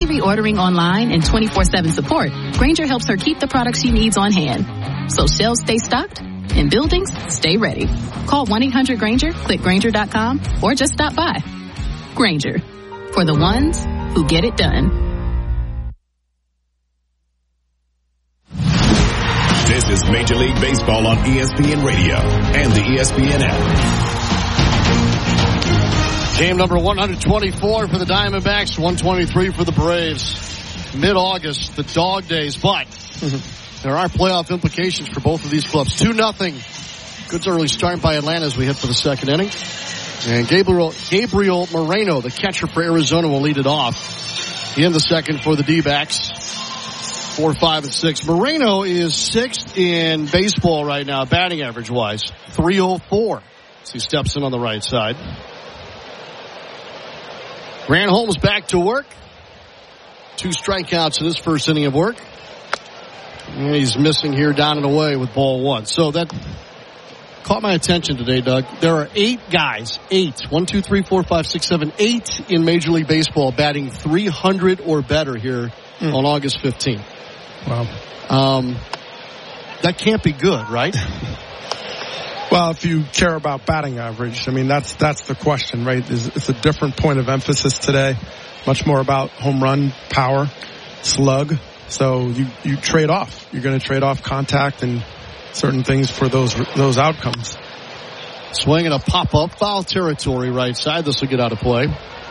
Reordering online and 24/7 support, Grainger helps her keep the products she needs on hand. So shelves stay stocked and buildings stay ready. Call 1-800-GRAINGER, click Grainger.com, or just stop by. Grainger, for the ones who get it done. This is Major League Baseball on ESPN Radio and the ESPN app. Game number 124 for the Diamondbacks, 123 for the Braves. Mid-August, the dog days, but there are playoff implications for both of these clubs. 2-0. Good early start by Atlanta as we head for the second inning. And Gabriel Moreno, the catcher for Arizona, will lead it off in the second for the D-backs. 4, 5, and 6. Moreno is 6th in baseball right now, batting average-wise. 304 as he steps in on the right side. Grant Holmes back to work. 2 strikeouts in his first inning of work. And he's missing here down and away with ball 1. So that caught my attention today, Doug. There are 8 guys, 8, 1, 2, 3, 4, 5, 6, 7, 8 in Major League Baseball batting 300 or better here on August 15th. Wow. That can't be good, right? Well, if you care about batting average, I mean, that's the question, right? It's a different point of emphasis today. Much more about home run, power, slug. So you trade off. You're going to trade off contact and certain things for those outcomes. Swinging a pop-up, foul territory right side. This will get out of play.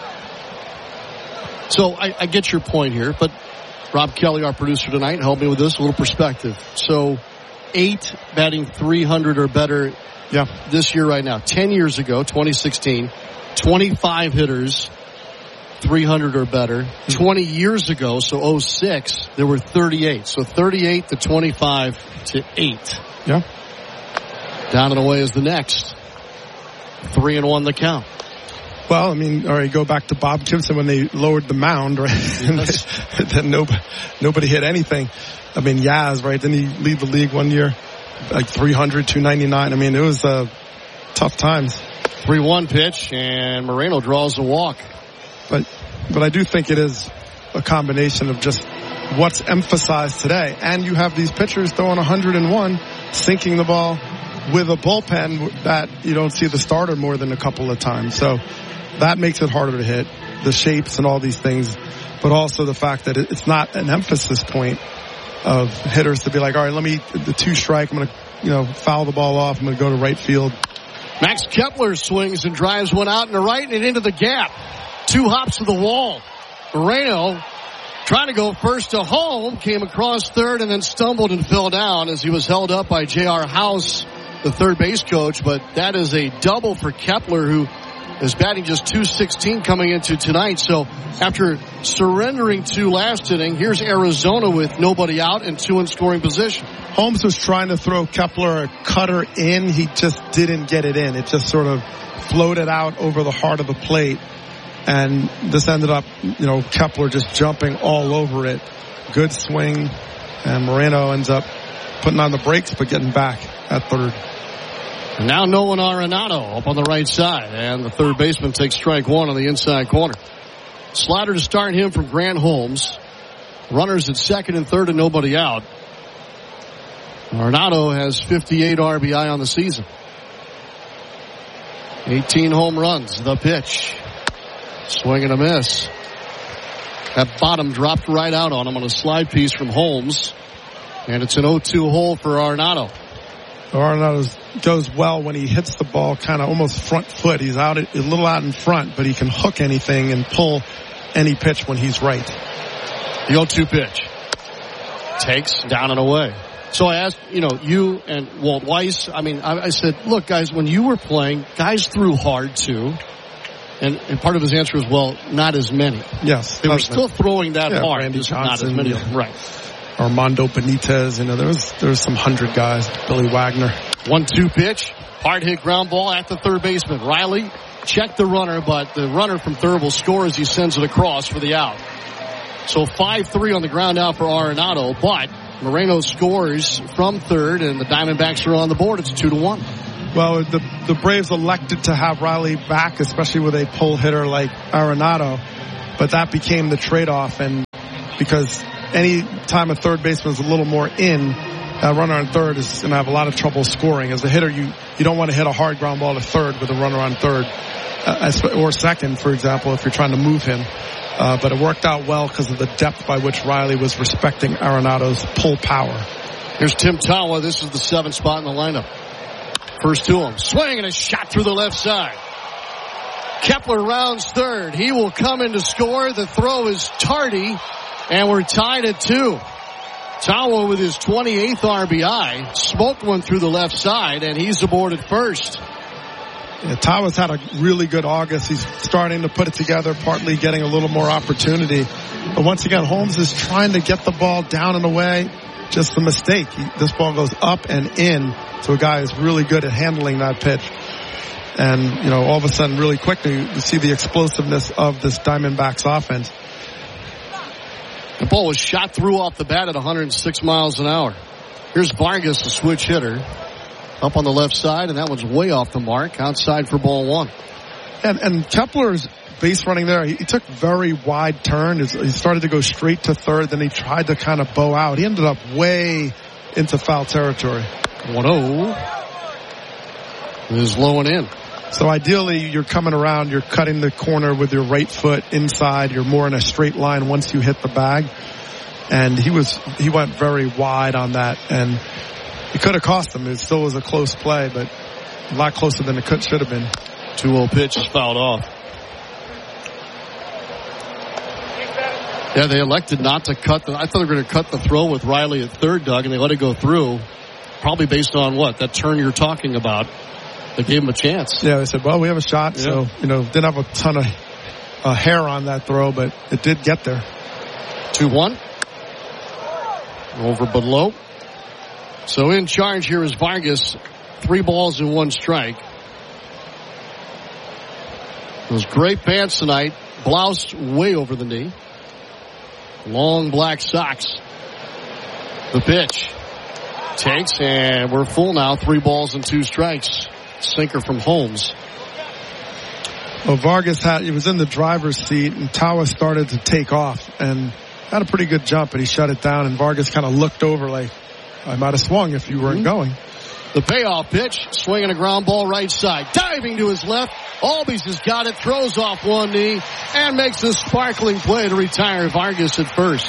So I get your point here, but Rob Kelly, our producer tonight, helped me with this, a little perspective. So 8 batting 300 or better this year right now. 10 years ago, 2016, 25 hitters, 300 or better. 20 years ago, so 06, there were 38. So 38 to 25 to 8. Yeah. Down and away is the next. 3-1 the count. Well, I mean, all right, go back to Bob Gibson when they lowered the mound, right? Yes. Then nobody hit anything. I mean, Yaz, right? Didn't he lead the league one year? Like 300, 299. I mean, it was tough times. 3-1 pitch, and Moreno draws a walk. But I do think it is a combination of just what's emphasized today. And you have these pitchers throwing 101, sinking the ball with a bullpen that you don't see the starter more than a couple of times. So that makes it harder to hit, the shapes and all these things, but also the fact that it's not an emphasis point of hitters to be like, all right, let me, the 2 strike, I'm going to, foul the ball off, I'm going to go to right field. Max Kepler swings and drives one out and to right and into the gap. 2 hops to the wall. Moreno trying to go first to home, came across third and then stumbled and fell down as he was held up by J.R. House, the third base coach. But that is a double for Kepler, who is batting just .216 coming into tonight. So after surrendering 2 last inning, here's Arizona with nobody out and 2 in scoring position. Holmes was trying to throw Kepler a cutter in. He just didn't get it in. It just sort of floated out over the heart of the plate. And this ended up, Kepler just jumping all over it. Good swing. And Moreno ends up putting on the brakes but getting back at third. And now Nolan Arenado up on the right side. And the third baseman takes strike 1 on the inside corner. Slider to start him from Grant Holmes. Runners at second and third and nobody out. Arenado has 58 RBI on the season. 18 home runs. The pitch. Swing and a miss. That bottom dropped right out on him on a slide piece from Holmes. And it's an 0-2 hole for Arenado. Arenado goes well when he hits the ball kind of almost front foot. He's out a little out in front, but he can hook anything and pull any pitch when he's right. The 0-2 pitch. Takes down and away. So I asked, you and Walt Weiss, I said, look, guys, when you were playing, guys threw hard too. And part of his answer was, well, not as many. Yes. They were still throwing that hard. Randy Johnson, not as many of them. Right. Armando Benitez, there was some 100 guys. Billy Wagner. 1-2 pitch. Hard hit ground ball at the third baseman. Riley checked the runner, but the runner from third will score as he sends it across for the out. So 5-3 on the ground out for Arenado, but Moreno scores from third, and the Diamondbacks are on the board. It's 2-1. Well, the Braves elected to have Riley back, especially with a pull hitter like Arenado. but that became the trade-off. And because any time a third baseman is a little more in, a runner on third is going to have a lot of trouble scoring. As a hitter, you don't want to hit a hard ground ball to third with a runner on third, or second, for example, if you're trying to move him. But it worked out well because of the depth by which Riley was respecting Arenado's pull power. Here's Tim Tawa. This is the 7th spot in the lineup. First to him. Swing and a shot through the left side. Kepler rounds third. He will come in to score. The throw is tardy, and we're tied at 2. Tawa with his 28th RBI. Smoked one through the left side, and he's aboard at first. Yeah, Tawa's had a really good August. He's starting to put it together, partly getting a little more opportunity. But once again, Holmes is trying to get the ball down and away. Just a mistake. This ball goes up and in, so a guy is really good at handling that pitch. And, all of a sudden, really quickly, you see the explosiveness of this Diamondbacks offense. The ball was shot through off the bat at 106 miles an hour. Here's Vargas, the switch hitter, up on the left side, and that one's way off the mark, outside for ball 1. And Kepler's base running there, he took very wide turn. He started to go straight to third, then he tried to kind of bow out. He ended up way into foul territory. 1-0. It is low and in. So ideally, you're coming around, you're cutting the corner with your right foot inside. You're more in a straight line once you hit the bag. And he went very wide on that, and it could have cost him. It still was a close play, but a lot closer than it should have been. 2-0 pitch is fouled off. Yeah, they elected not to cut I thought they were going to cut the throw with Riley at third, Doug, and they let it go through. Probably based on what? That turn you're talking about. They gave him a chance. Yeah, they said, well, we have a shot. Yeah. So, didn't have a ton of hair on that throw, but it did get there. 2-1. Over below. So in charge here is Vargas. 3 balls and 1 strike. Those great pants tonight. Blouse way over the knee. Long black socks. The pitch. Takes, and we're full now. 3 balls and 2 strikes. Sinker from Holmes. Well, Vargas he was in the driver's seat, and Tawa started to take off and had a pretty good jump, but he shut it down, and Vargas kind of looked over like, I might have swung if you weren't going. The payoff pitch, swinging a ground ball right side. Diving to his left. Albies has got it, throws off one knee, and makes a sparkling play to retire Vargas at first.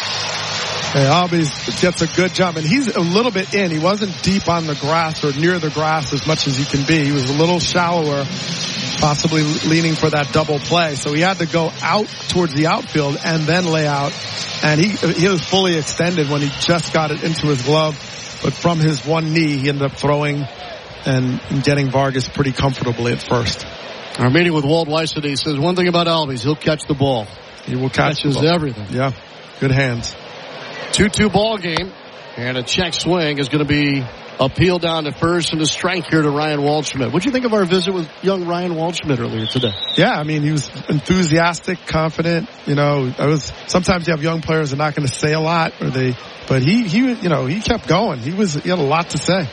Hey, Albies gets a good jump, and he's a little bit in. He wasn't deep on the grass or near the grass as much as he can be. He was a little shallower, possibly leaning for that double play. So he had to go out towards the outfield and then lay out. And he was fully extended when he just got it into his glove. But from his one knee, he ended up throwing and getting Vargas pretty comfortably at first. Our meeting with Walt Weiss today says one thing about Albies, he'll catch the ball. He will catches everything. Yeah, good hands. 2-2 ball game, and a check swing is going to be appealed down to first, and a strike here to Ryan Waldschmidt. What do you think of our visit with young Ryan Waldschmidt earlier today? Yeah, I mean, he was enthusiastic, confident. Sometimes you have young players that are not going to say a lot, but he kept going. He had a lot to say.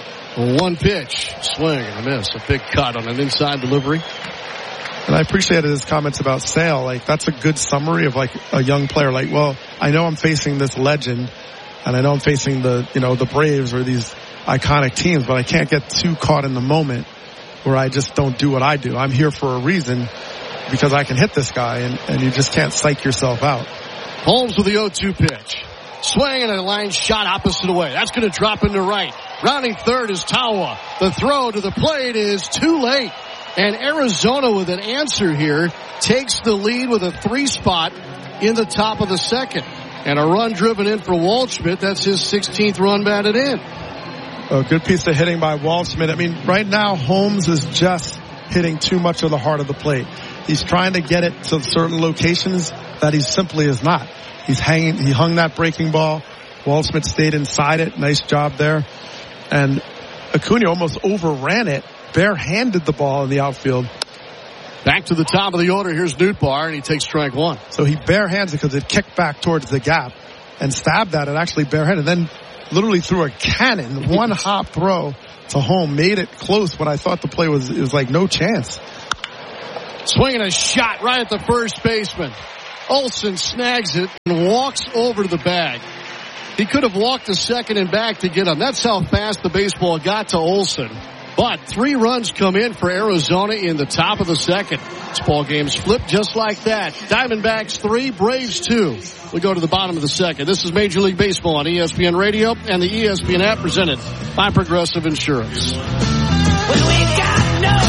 1 pitch, swing and a miss, a big cut on an inside delivery. And I appreciated his comments about Sale. Like, that's a good summary of like a young player. Like, well, I know I'm facing this legend, and I know I'm facing the Braves or these iconic teams, but I can't get too caught in the moment where I just don't do what I do. I'm here for a reason because I can hit this guy, and you just can't psych yourself out. Holmes with the 0-2 pitch. Swing and a line shot opposite away. That's going to drop into right. Rounding third is Tawa. The throw to the plate is too late. And Arizona with an answer here takes the lead with a 3 spot in the top of the second. And a run driven in for Waldschmidt. That's his 16th run batted in. A good piece of hitting by Waldschmidt. I mean, right now Holmes is just hitting too much of the heart of the plate. He's trying to get it to certain locations that he simply is not. He hung that breaking ball. Waldschmidt stayed inside it. Nice job there. And Acuna almost overran it. Barehanded the ball in the outfield. Back to the top of the order. Here's Nootbaar, and he takes strike 1. So he barehands it because it kicked back towards the gap and stabbed at it, actually barehanded. Then literally threw a cannon, 1 hop throw to home, made it close, but I thought the play was like no chance. Swinging a shot right at the first baseman. Olsen snags it and walks over to the bag. He could have walked to second and back to get him. That's how fast the baseball got to Olsen. But 3 runs come in for Arizona in the top of the second. This ball game's flipped just like that. Diamondbacks 3, Braves 2. We go to the bottom of the second. This is Major League Baseball on ESPN Radio and the ESPN app, presented by Progressive Insurance. When we got no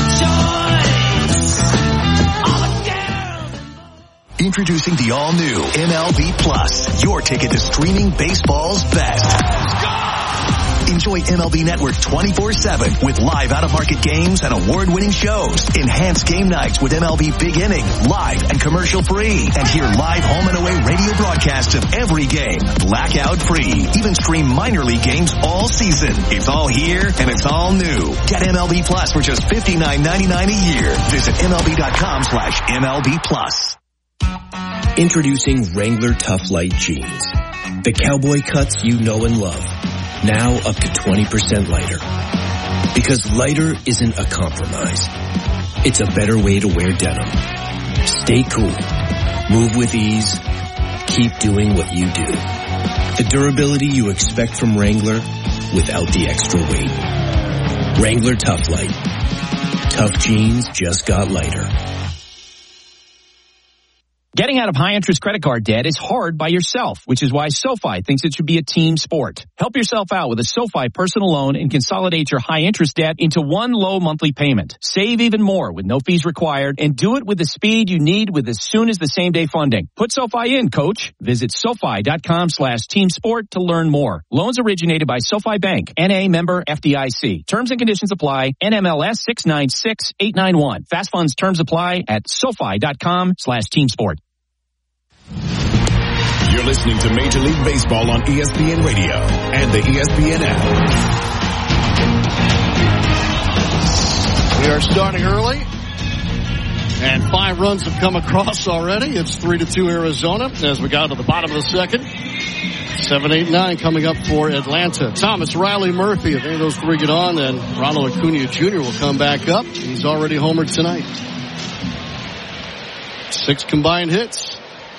choice. Introducing the all-new MLB Plus, your ticket to streaming baseball's best. Enjoy MLB Network 24/7 with live out-of-market games and award-winning shows. Enhanced game nights with MLB Big Inning, live and commercial-free. And hear live home and away radio broadcasts of every game, blackout-free. Even stream minor league games all season. It's all here and it's all new. Get MLB Plus for just $59.99 a year. Visit MLB.com/MLB Plus. Introducing Wrangler Tough Light Jeans. The cowboy cuts you know and love. Now up to 20% lighter. Because lighter isn't a compromise. It's a better way to wear denim. Stay cool. Move with ease. Keep doing what you do. The durability you expect from Wrangler without the extra weight. Wrangler Tough Light. Tough jeans just got lighter. Getting out of high-interest credit card debt is hard by yourself, which is why SoFi thinks it should be a team sport. Help yourself out with a SoFi personal loan and consolidate your high-interest debt into one low monthly payment. Save even more with no fees required, and do it with the speed you need with as soon as the same-day funding. Put SoFi in, coach. Visit SoFi.com/team sport to learn more. Loans originated by SoFi Bank, N.A. member FDIC. Terms and conditions apply. NMLS 696891. Fast funds terms apply at SoFi.com/team sport. You're listening to Major League Baseball on ESPN Radio and the ESPN app. We are starting early, and 5 runs have come across already. It's 3-2 Arizona as we got to the bottom of the second. 7, 8, 9 coming up for Atlanta. Thomas, Riley, Murphy. If any of those 3 get on, then Ronald Acuna Jr. will come back up. He's already homered tonight. 6 combined hits.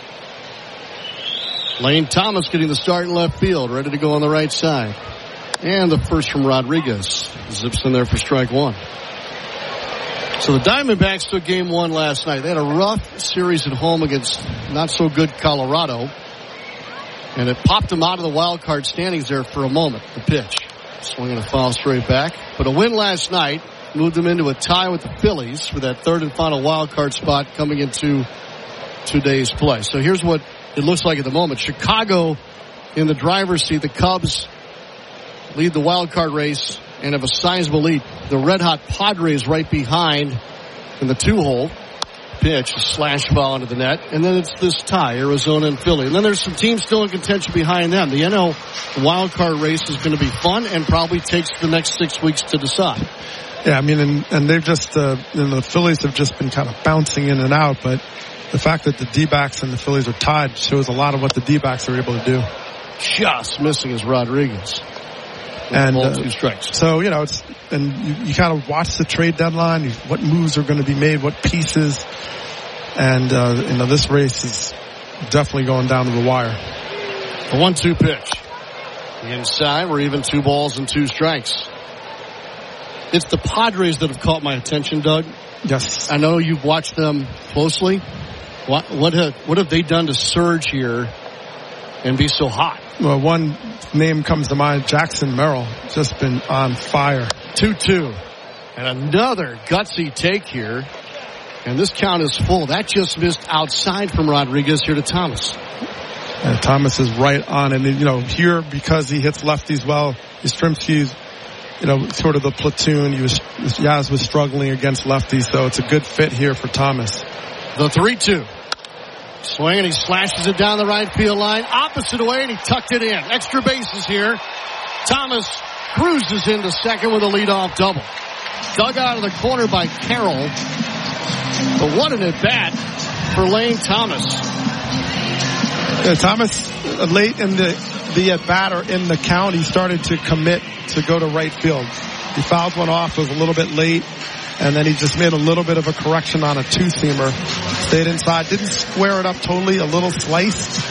Lane Thomas getting the start in left field, ready to go on the right side. And the first from Rodriguez. Zips in there for strike 1. So the Diamondbacks took game 1 last night. They had a rough series at home against not so good Colorado. And it popped them out of the wild card standings there for a moment, the pitch. Swinging a foul straight back. But a win last night moved them into a tie with the Phillies for that third and final wild card spot coming into today's play. So here's what it looks like at the moment. Chicago in the driver's seat. The Cubs lead the wild card race and have a sizable lead. The red-hot Padres right behind in the 2-hole. Pitch, a slash foul into the net. And then it's this tie, Arizona and Philly. And then there's some teams still in contention behind them. The NL wild card race is going to be fun and probably takes the next 6 weeks to decide. Yeah, I mean, and they've just, the Phillies have just been kind of bouncing in and out, but the fact that the D-backs and the Phillies are tied shows a lot of what the D-backs are able to do. Just missing is Rodriguez. And 2 strikes. So, you know, you kind of watch the trade deadline, what moves are going to be made, what pieces. And, this race is definitely going down to the wire. A 1-2 pitch. Inside, we're even 2 balls and 2 strikes. It's the Padres that have caught my attention, Doug. Yes. I know you've watched them closely. What have they done to surge here and be so hot? Well, one name comes to mind, Jackson Merrill, just been on fire. 2-2. And another gutsy take here. And this count is full. That just missed outside from Rodriguez here to Thomas. And Thomas is right on. And, here, because he hits lefties well, Yastrzemski's, sort of the platoon. Yaz was struggling against lefties, so it's a good fit here for Thomas. The 3-2. Swing, and he slashes it down the right field line. Opposite way, and he tucked it in. Extra bases here. Thomas cruises into second with a leadoff double. Dug out of the corner by Carroll. But what an at-bat for Lane Thomas. Yeah, Thomas, late in the at-bat or in the count, he started to commit to go to right field. He fouled one off, it was a little bit late, And then he just made a little bit of a correction on a two-seamer. Stayed inside, didn't square it up totally, a little slice.